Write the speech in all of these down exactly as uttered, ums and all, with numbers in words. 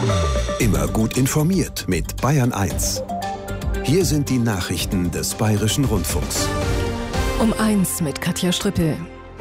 Immer gut informiert mit Bayern eins. Hier sind die Nachrichten des Bayerischen Rundfunks. Um eins mit Katja Strippel.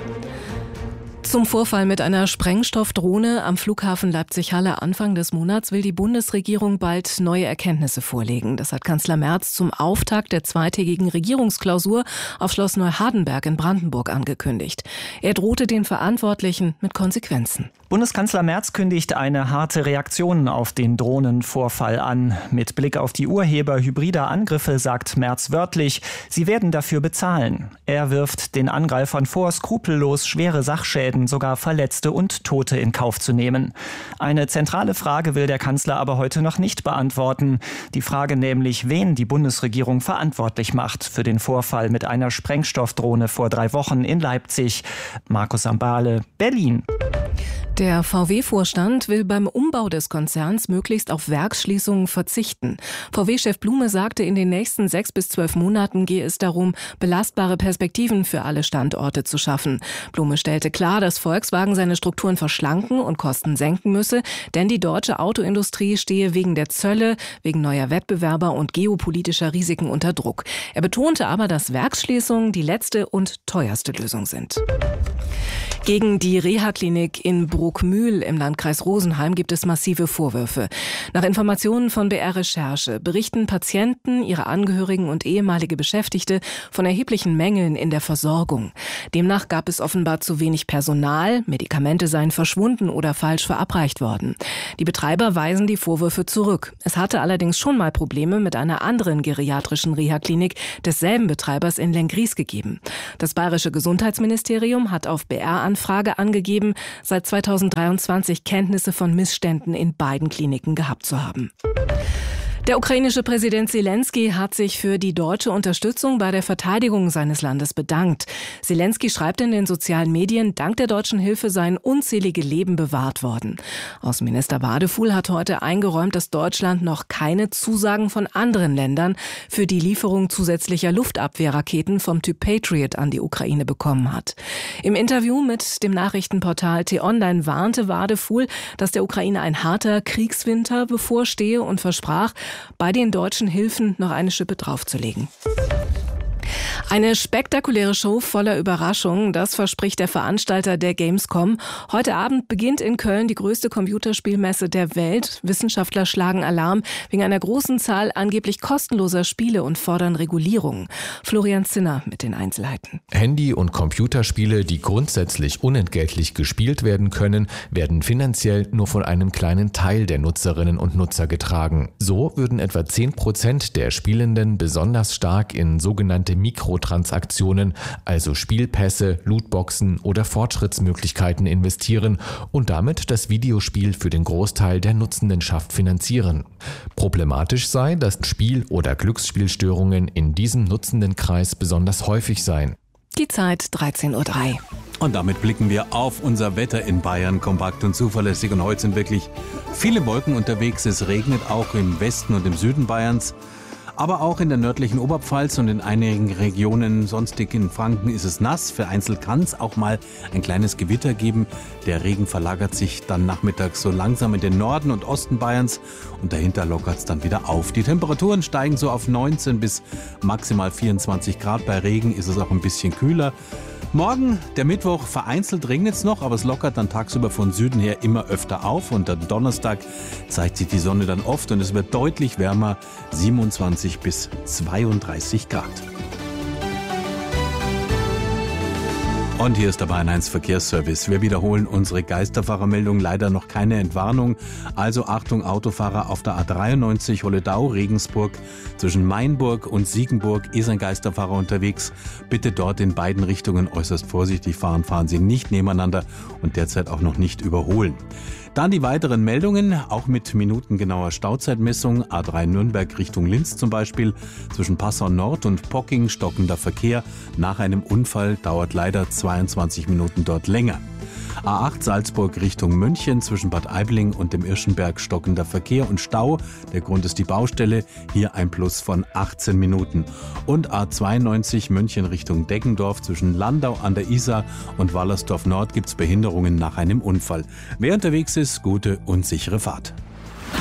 Zum Vorfall mit einer Sprengstoffdrohne am Flughafen Leipzig-Halle Anfang des Monats will die Bundesregierung bald neue Erkenntnisse vorlegen. Das hat Kanzler Merz zum Auftakt der zweitägigen Regierungsklausur auf Schloss Neuhardenberg in Brandenburg angekündigt. Er drohte den Verantwortlichen mit Konsequenzen. Bundeskanzler Merz kündigt eine harte Reaktion auf den Drohnenvorfall an. Mit Blick auf die Urheber hybrider Angriffe sagt Merz wörtlich, sie werden dafür bezahlen. Er wirft den Angreifern vor, skrupellos schwere Sachschäden, sogar Verletzte und Tote in Kauf zu nehmen. Eine zentrale Frage will der Kanzler aber heute noch nicht beantworten. Die Frage nämlich, wen die Bundesregierung verantwortlich macht für den Vorfall mit einer Sprengstoffdrohne vor drei Wochen in Leipzig. Markus Ambale, Berlin. Der V W-Vorstand will beim Umbau des Konzerns möglichst auf Werksschließungen verzichten. V W-Chef Blume sagte, in den nächsten sechs bis zwölf Monaten gehe es darum, belastbare Perspektiven für alle Standorte zu schaffen. Blume stellte klar, dass Volkswagen seine Strukturen verschlanken und Kosten senken müsse, denn die deutsche Autoindustrie stehe wegen der Zölle, wegen neuer Wettbewerber und geopolitischer Risiken unter Druck. Er betonte aber, dass Werksschließungen die letzte und teuerste Lösung sind. Gegen die Reha-Klinik in Bruckmühl im Landkreis Rosenheim gibt es massive Vorwürfe. Nach Informationen von B R Recherche berichten Patienten, ihre Angehörigen und ehemalige Beschäftigte von erheblichen Mängeln in der Versorgung. Demnach gab es offenbar zu wenig Personal, Medikamente seien verschwunden oder falsch verabreicht worden. Die Betreiber weisen die Vorwürfe zurück. Es hatte allerdings schon mal Probleme mit einer anderen geriatrischen Reha-Klinik desselben Betreibers in Lenggries gegeben. Das Bayerische Gesundheitsministerium hat auf B R-Anfrage angegeben, seit zweitausenddreiundzwanzig Kenntnisse von Missständen in beiden Kliniken gehabt zu haben. Der ukrainische Präsident Selenskyj hat sich für die deutsche Unterstützung bei der Verteidigung seines Landes bedankt. Selenskyj schreibt in den sozialen Medien, dank der deutschen Hilfe seien unzählige Leben bewahrt worden. Außenminister Wadefuhl hat heute eingeräumt, dass Deutschland noch keine Zusagen von anderen Ländern für die Lieferung zusätzlicher Luftabwehrraketen vom Typ Patriot an die Ukraine bekommen hat. Im Interview mit dem Nachrichtenportal T-Online warnte Wadefuhl, dass der Ukraine ein harter Kriegswinter bevorstehe und versprach, bei den deutschen Hilfen noch eine Schippe draufzulegen. Eine spektakuläre Show voller Überraschungen, das verspricht der Veranstalter der Gamescom. Heute Abend beginnt in Köln die größte Computerspielmesse der Welt. Wissenschaftler schlagen Alarm wegen einer großen Zahl angeblich kostenloser Spiele und fordern Regulierung. Florian Zinner mit den Einzelheiten. Handy- und Computerspiele, die grundsätzlich unentgeltlich gespielt werden können, werden finanziell nur von einem kleinen Teil der Nutzerinnen und Nutzer getragen. So würden etwa zehn Prozent der Spielenden besonders stark in sogenannte Mikrotransaktionen, also Spielpässe, Lootboxen oder Fortschrittsmöglichkeiten investieren und damit das Videospiel für den Großteil der Nutzendenschaft finanzieren. Problematisch sei, dass Spiel- oder Glücksspielstörungen in diesem Nutzendenkreis besonders häufig seien. Die Zeit dreizehn Uhr drei. Und damit blicken wir auf unser Wetter in Bayern, kompakt und zuverlässig. Und heute sind wirklich viele Wolken unterwegs. Es regnet auch im Westen und im Süden Bayerns. Aber auch in der nördlichen Oberpfalz und in einigen Regionen sonstig in Franken ist es nass. Vereinzelt kann es auch mal ein kleines Gewitter geben. Der Regen verlagert sich dann nachmittags so langsam in den Norden und Osten Bayerns und dahinter lockert es dann wieder auf. Die Temperaturen steigen so auf neunzehn bis maximal vierundzwanzig Grad. Bei Regen ist es auch ein bisschen kühler. Morgen, der Mittwoch, vereinzelt regnet es noch, aber es lockert dann tagsüber von Süden her immer öfter auf. Und am Donnerstag zeigt sich die Sonne dann oft und es wird deutlich wärmer, siebenundzwanzig bis zweiunddreißig Grad. Und hier ist der Bayern eins Verkehrsservice. Wir wiederholen unsere Geisterfahrermeldung, leider noch keine Entwarnung. Also Achtung Autofahrer auf der A dreiundneunzig Holledau-Regensburg. Zwischen Mainburg und Siegenburg ist ein Geisterfahrer unterwegs. Bitte dort in beiden Richtungen äußerst vorsichtig fahren. Fahren Sie nicht nebeneinander und derzeit auch noch nicht überholen. Dann die weiteren Meldungen, auch mit minutengenauer Stauzeitmessung. A drei Nürnberg Richtung Linz zum Beispiel. Zwischen Passau Nord und Pocking stockender Verkehr. Nach einem Unfall dauert leider zweiundzwanzig Minuten dort länger. A acht Salzburg Richtung München, zwischen Bad Aibling und dem Irschenberg stockender Verkehr und Stau. Der Grund ist die Baustelle, hier ein Plus von achtzehn Minuten. Und A zweiundneunzig München Richtung Deggendorf, zwischen Landau an der Isar und Wallersdorf Nord gibt es Behinderungen nach einem Unfall. Wer unterwegs ist, gute und sichere Fahrt.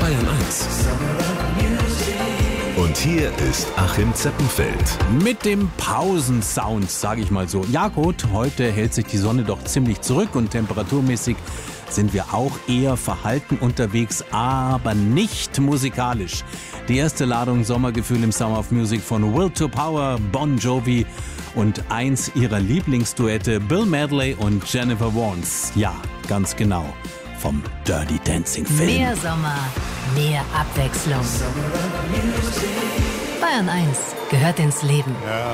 Bayern eins. Und hier ist Achim Zeppenfeld. Mit dem Pausensound, sage ich mal so. Ja gut, heute hält sich die Sonne doch ziemlich zurück und temperaturmäßig sind wir auch eher verhalten unterwegs, aber nicht musikalisch. Die erste Ladung Sommergefühl im Summer of Music von Will to Power, Bon Jovi und eins ihrer Lieblingsduette Bill Medley und Jennifer Warnes. Ja, ganz genau, vom Dirty Dancing Film. Mehr Sommer, mehr Abwechslung. Bayern eins gehört ins Leben. Ja.